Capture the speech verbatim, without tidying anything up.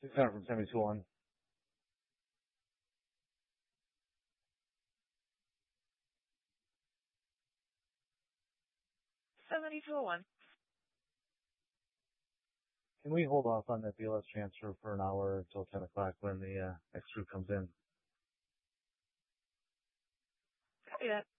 six hundred from seventy-two one. seventy-two one. Can we hold off on that B L S transfer for an hour until ten o'clock when the uh, next crew comes in? Copy that.